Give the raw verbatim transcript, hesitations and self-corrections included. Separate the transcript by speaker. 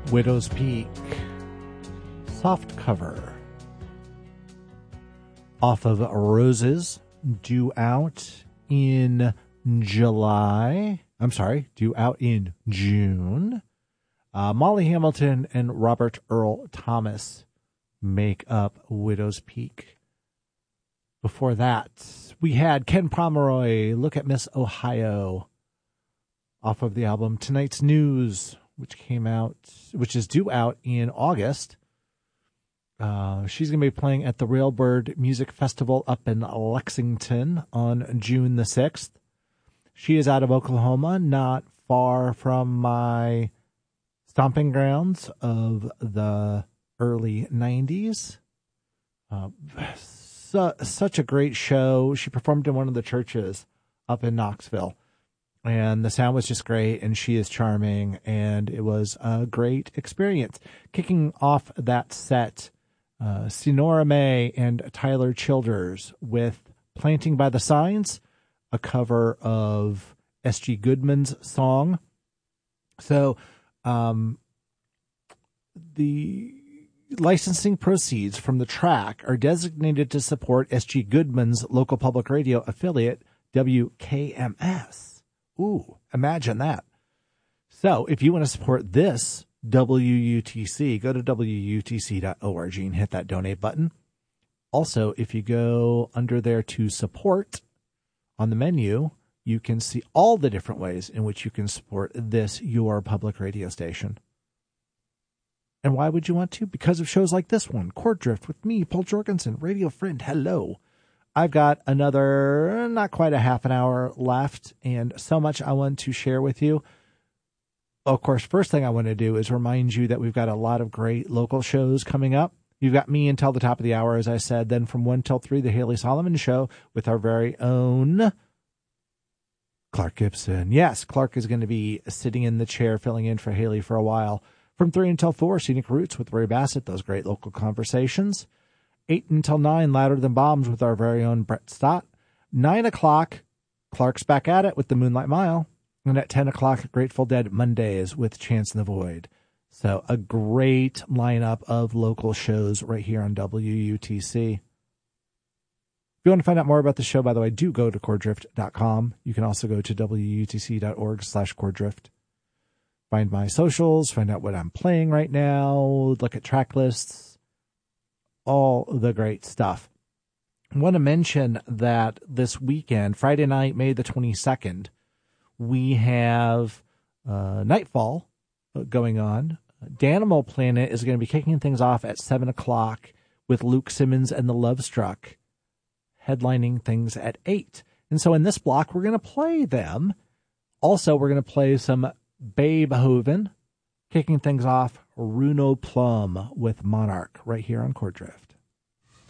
Speaker 1: Widow's Peak, soft cover off of Roses, due out in July. I'm sorry, due out in June. Uh, Molly Hamilton and Robert Earl Thomas make up Widow's Peak. Before that, we had Ken Pomeroy, Look at Miss Ohio, off of the album Tonight's News, which came out, which is due out in August. Uh, she's going to be playing at the Railbird Music Festival up in Lexington on June the sixth. She is out of Oklahoma, not far from my stomping grounds of the early nineties. Uh, su- such a great show. She performed in one of the churches up in Knoxville, and the sound was just great, and she is charming, and it was a great experience. Kicking off that set, uh, Sonora May and Tyler Childers with Planting by the Signs, a cover of S G Goodman's song. So um, the licensing proceeds from the track are designated to support S G Goodman's local public radio affiliate, W K M S. Ooh, imagine that. So if you want to support this W U T C, go to W U T C dot org and hit that donate button. Also, if you go under there to support on the menu, you can see all the different ways in which you can support this, your public radio station. And why would you want to? Because of shows like this one, Chord Drift with me, Paul Jorgensen, radio friend. Hello. I've got another, not quite a half an hour left, and so much I want to share with you. Of course, first thing I want to do is remind you that we've got a lot of great local shows coming up. You've got me until the top of the hour, as I said. Then from one till three, the Haley Solomon Show with our very own Clark Gibson. Yes, Clark is going to be sitting in the chair, filling in for Haley for a while. From three until four, Scenic Roots with Ray Bassett, those great local conversations. Eight until nine, Louder Than Bombs with our very own Brett Stott. Nine o'clock, Clark's back at it with the Moonlight Mile. And at ten o'clock, Grateful Dead Mondays with Chance in the Void. So a great lineup of local shows right here on W U T C. If you want to find out more about the show, by the way, do go to chord drift dot com. You can also go to W U T C dot org slash chord drift. Find my socials, find out what I'm playing right now, look at track lists, all the great stuff. I want to mention that this weekend, Friday night, May the twenty-second, we have uh, Nightfall going on. Danimal Planet is going to be kicking things off at seven o'clock with Luke Simmons and the Love Struck headlining things at eight. And so in this block, we're going to play them. Also, we're going to play some Beethoven, kicking things off Runo Plum with Monarch right here on Chord Drift.